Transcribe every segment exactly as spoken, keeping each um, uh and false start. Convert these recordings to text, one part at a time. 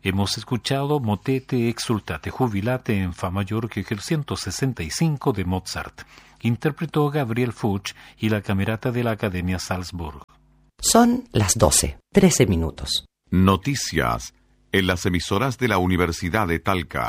Hemos escuchado Motete exultate jubilate en Fa mayor que el ciento sesenta y cinco de Mozart. Interpretó Gabriel Fuchs y la Camerata de la Academia Salzburg. Son las doce, trece minutos. Noticias en las emisoras de la Universidad de Talca.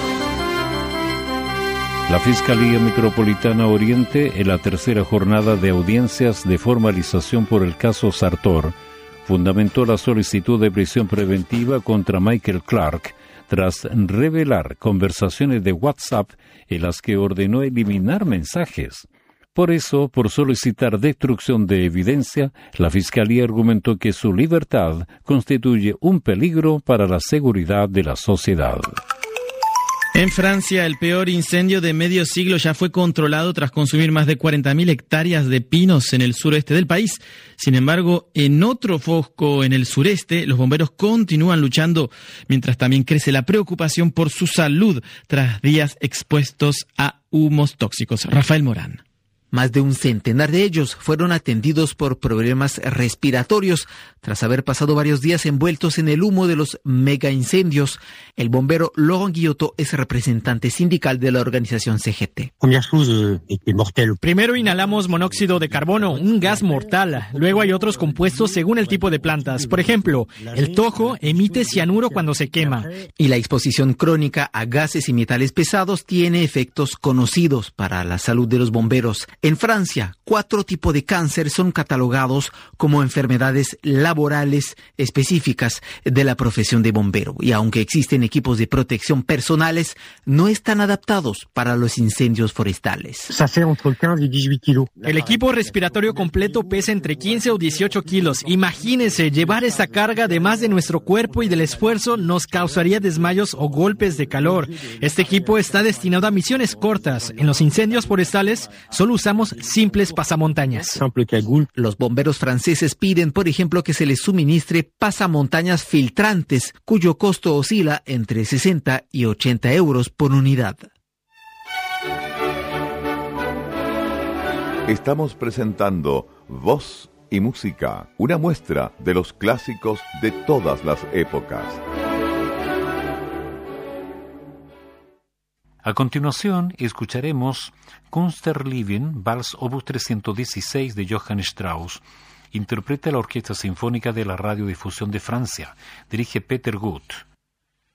La Fiscalía Metropolitana Oriente, en la tercera jornada de audiencias de formalización por el caso Sartor, fundamentó la solicitud de prisión preventiva contra Michael Clark tras revelar conversaciones de WhatsApp en las que ordenó eliminar mensajes. Por eso, por solicitar destrucción de evidencia, la Fiscalía argumentó que su libertad constituye un peligro para la seguridad de la sociedad. En Francia, el peor incendio de medio siglo ya fue controlado tras consumir más de cuarenta mil hectáreas de pinos en el sureste del país. Sin embargo, en otro foco en el sureste, los bomberos continúan luchando, mientras también crece la preocupación por su salud tras días expuestos a humos tóxicos. Rafael Morán. Más de un centenar de ellos fueron atendidos por problemas respiratorios tras haber pasado varios días envueltos en el humo de los mega incendios. El bombero Laurent Guillotot es representante sindical de la organización C G T. Primero inhalamos monóxido de carbono, un gas mortal. Luego hay otros compuestos según el tipo de plantas. Por ejemplo, el tojo emite cianuro cuando se quema. Y la exposición crónica a gases y metales pesados tiene efectos conocidos para la salud de los bomberos. En Francia, cuatro tipos de cáncer son catalogados como enfermedades laborales específicas de la profesión de bombero. Y aunque existen equipos de protección personales, no están adaptados para los incendios forestales. El equipo respiratorio completo pesa entre quince o dieciocho kilos. Imagínense, llevar esa carga además de nuestro cuerpo y del esfuerzo nos causaría desmayos o golpes de calor. Este equipo está destinado a misiones cortas. En los incendios forestales solo usamos simples pasamontañas. Los bomberos franceses piden, por ejemplo, que se les suministre pasamontañas filtrantes, cuyo costo oscila entre sesenta y ochenta euros por unidad. Estamos presentando Voz y Música, una muestra de los clásicos de todas las épocas. A continuación, escucharemos Kunstlerleben, Vals Opus trescientos dieciséis de Johann Strauss. Interpreta la Orquesta Sinfónica de la Radiodifusión de Francia. Dirige Peter Guth.